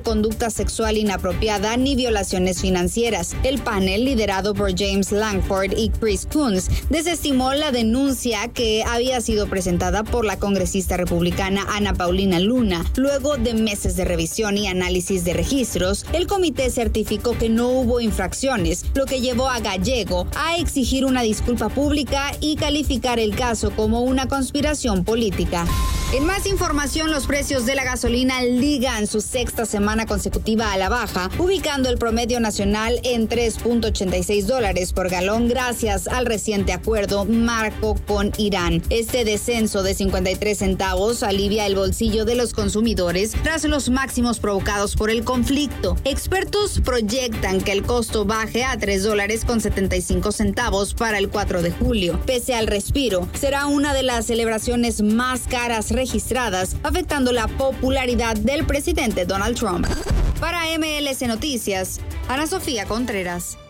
conducta sexual inapropiada ni violaciones financieras. El panel, liderado por James Langford y Chris Coons, desestimó la denuncia que había sido presentada por la congresista republicana Ana Paulina Luna. Luego de meses de revisión y análisis de registros, el comité certificó que no hubo infracciones, lo que llevó a Gallego a exigir una disculpa pública y calificar el caso como una conspiración política. En más información, los precios de la gasolina ligan su sexta semana consecutiva a la baja, ubicando el promedio nacional en $3.86 por galón gracias al reciente acuerdo marco con Irán. Este descenso de 53 centavos alivia el bolsillo de los consumidores tras los máximos provocados por el conflicto. Expertos proyectan que el costo baje a $3.75 para el 4 de julio. Pese al respiro, será una de las celebraciones más caras registradas, afectando la popularidad del presidente Donald Trump. Para MLC Noticias, Ana Sofía Contreras.